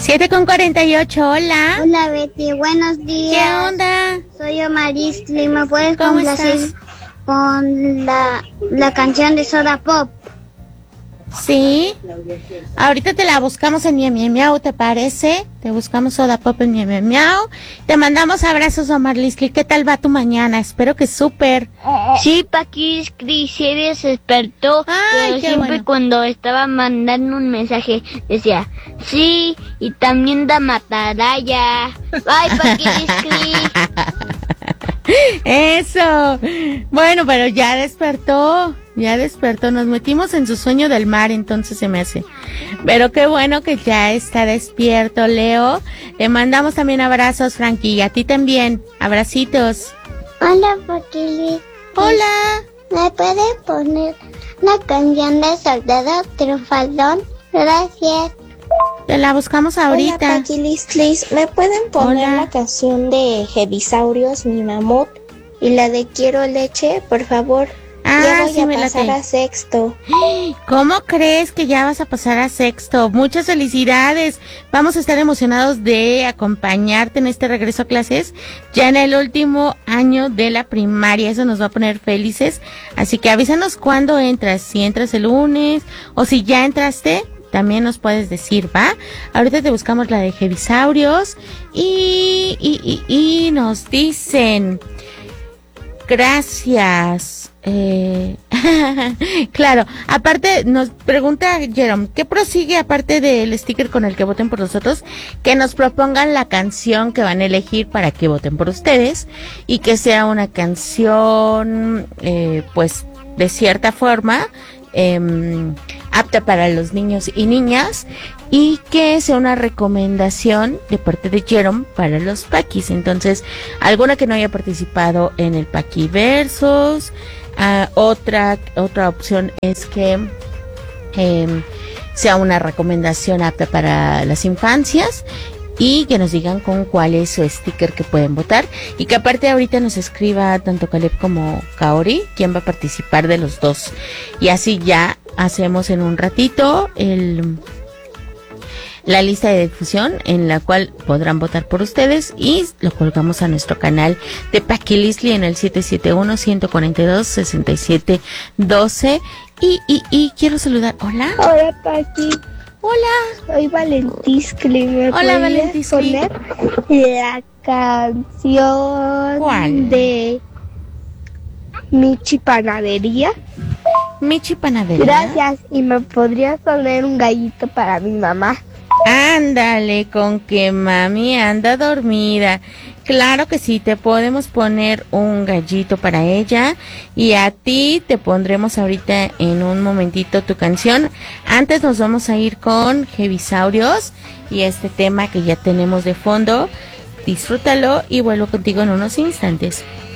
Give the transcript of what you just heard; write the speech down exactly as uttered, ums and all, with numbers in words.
siete con cuarenta y ocho, hola. Hola Betty, buenos días. ¿Qué onda? Soy Omarisli, ¿me puedes ¿Cómo complacer estás? con la, la canción de Soda Pop? Sí. Ahorita te la buscamos en Miau Miau Miau, ¿te parece? Te buscamos Soda Pop en Miau Miau Miau. Te mandamos abrazos, Omar Lisli. ¿Qué tal va tu mañana? Espero que súper. Sí, Paquis, Cris, se despertó, Ay, pero qué siempre bueno. cuando estaba mandando un mensaje decía, sí, y también da mataraya. Bye, Paquis, Cris. Eso. Bueno, pero ya despertó. Ya despertó. Nos metimos en su sueño del mar, entonces se me hace. Pero qué bueno que ya está despierto, Leo. Le mandamos también abrazos, Frankie. Y a ti también. Abracitos. Hola Paquili, Hola. ¿me puedes poner una canción de Soldado Trufaldón? Gracias. Te la buscamos ahorita. Hola, Paquilislis, ¿me pueden poner Hola. la canción de Hebisaurios, mi mamut, y la de Quiero leche, por favor? Ah, Ya voy sí, a me pasar late. a sexto. ¿Cómo crees que ya vas a pasar a sexto? Muchas felicidades. Vamos a estar emocionados de acompañarte en este regreso a clases ya en el último año de la primaria. Eso nos va a poner felices. Así que avísanos cuándo entras. Si entras el lunes o si ya entraste, también nos puedes decir, ¿va? Ahorita te buscamos la de Hebisaurios y, y, y, y nos dicen, gracias. Eh, claro, aparte nos pregunta Jerome, ¿qué prosigue aparte del sticker con el que voten por nosotros? Que nos propongan la canción que van a elegir para que voten por ustedes y que sea una canción, eh, pues, de cierta forma, eh, apta para los niños y niñas y que sea una recomendación de parte de Jerome para los Paquis. Entonces, alguna que no haya participado en el Paqui Versus. Uh, otra otra opción es que eh, sea una recomendación apta para las infancias y que nos digan con cuál es su sticker que pueden votar y que aparte ahorita nos escriba tanto Caleb como Kaori quién va a participar de los dos y así ya hacemos en un ratito el la lista de difusión en la cual podrán votar por ustedes y lo colgamos a nuestro canal de Paquilisli en el siete siete uno, uno cuatro dos, seis siete uno dos y, y, y quiero saludar, hola. Hola, Paqui. Hola. Soy Valentiscli. ¿Me Hola, podrías Valentiscli. poner la canción ¿Cuál? de Michi Panadería? Michi Panadería. Gracias. Y me podrías poner un gallito para mi mamá. Ándale, con que mami anda dormida. Claro que sí, te podemos poner un gallito para ella y a ti te pondremos ahorita en un momentito tu canción. Antes nos vamos a ir con Hebisaurios y este tema que ya tenemos de fondo. Disfrútalo y vuelvo contigo en unos instantes.